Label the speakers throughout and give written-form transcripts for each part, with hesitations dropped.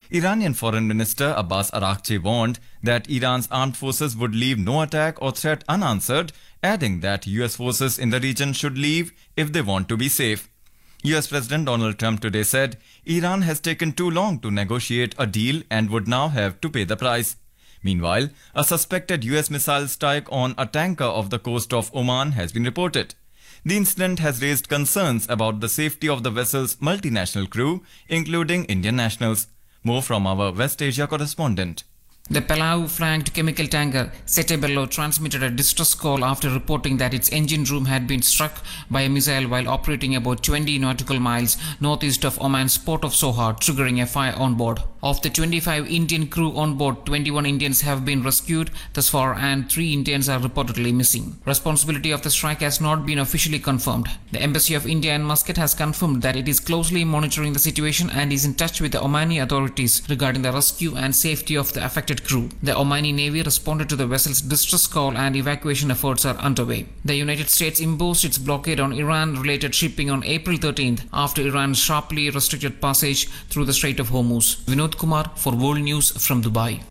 Speaker 1: Iranian Foreign Minister Abbas Araghchi warned that Iran's armed forces would leave no attack or threat unanswered, adding that US forces in the region should leave if they want to be safe. US President Donald Trump today said Iran has taken too long to negotiate a deal and would now have to pay the price. Meanwhile, a suspected US missile strike on a tanker off the coast of Oman has been reported. The incident has raised concerns about the safety of the vessel's multinational crew, including Indian nationals. More from our West Asia correspondent.
Speaker 2: The Palau-flagged chemical tanker Setebello transmitted a distress call after reporting that its engine room had been struck by a missile while operating about 20 nautical miles northeast of Oman's port of Sohar, triggering a fire on board. Of the 25 Indian crew on board, 21 Indians have been rescued thus far and 3 Indians are reportedly missing. Responsibility of the strike has not been officially confirmed. The Embassy of India in Muscat has confirmed that it is closely monitoring the situation and is in touch with the Omani authorities regarding the rescue and safety of the affected crew. The Omani Navy responded to the vessel's distress call and evacuation efforts are underway. The United States imposed its blockade on Iran-related shipping on April 13th after Iran sharply restricted passage through the Strait of Hormuz. Vinod Kumar for World News from Dubai.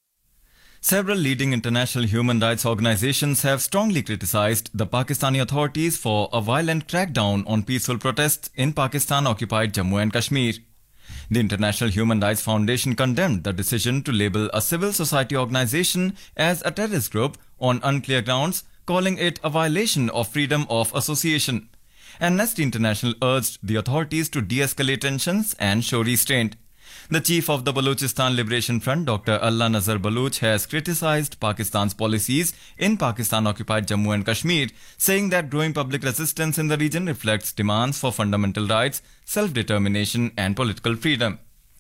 Speaker 1: Several leading international human rights organizations have strongly criticized the Pakistani authorities for a violent crackdown on peaceful protests in Pakistan-occupied Jammu and Kashmir. The International Human Rights Foundation condemned the decision to label a civil society organization as a terrorist group on unclear grounds, calling it a violation of freedom of association. Amnesty International urged the authorities to de-escalate tensions and show restraint. The chief of the Balochistan Liberation Front, Dr. Allah Nazar Baloch, has criticized Pakistan's policies in Pakistan-occupied Jammu and Kashmir, saying that growing public resistance in the region reflects demands for fundamental rights, self-determination and political freedom.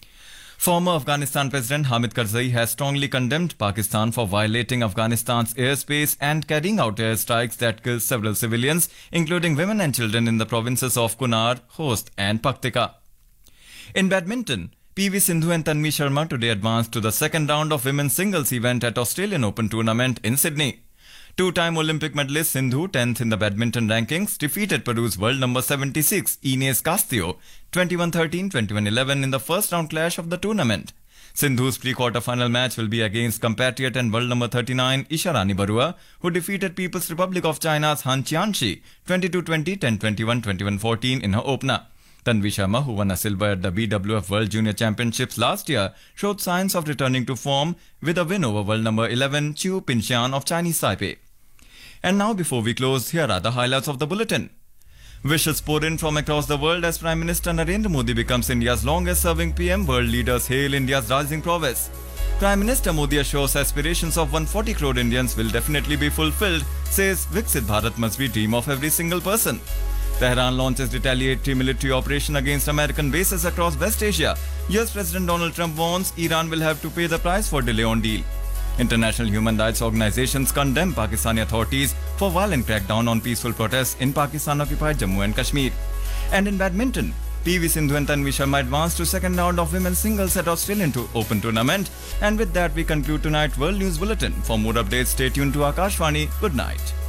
Speaker 1: Former Afghanistan President Hamid Karzai has strongly condemned Pakistan for violating Afghanistan's airspace and carrying out airstrikes that killed several civilians, including women and children in the provinces of Kunar, Khost and Paktika. In badminton, PV Sindhu and Tanvi Sharma today advanced to the second round of women's singles event at Australian Open tournament in Sydney. Two-time Olympic medalist Sindhu, 10th in the badminton rankings, defeated Peru's world number 76 Inés Castillo 21-13, 21-11 in the first round clash of the tournament. Sindhu's pre-quarter-final match will be against compatriot and world number 39 Isharani Barua, who defeated People's Republic of China's Han Qianxi 22-20, 10-21, 21-14 in her opener. Tanvi Sharma, who won a silver at the BWF World Junior Championships last year, showed signs of returning to form with a win over world number 11 Chiu Pinxian of Chinese Taipei. And now, before we close, here are the highlights of the bulletin. Wishes pour in from across the world as Prime Minister Narendra Modi becomes India's longest-serving PM. World leaders hail India's rising prowess. Prime Minister Modi assures aspirations of 140 crore Indians will definitely be fulfilled, says Viksit Bharat must be dream of every single person. Tehran launches retaliatory military operation against American bases across West Asia. US President Donald Trump warns Iran will have to pay the price for delay on deal. International human rights organizations condemn Pakistani authorities for violent crackdown on peaceful protests in Pakistan-occupied Jammu and Kashmir. And in badminton, PV Sindhu and Tanvi Sharma advanced to second round of women's singles at Australian Open tournament. And with that, we conclude tonight's World News Bulletin. For more updates, stay tuned to Akashvani. Good night.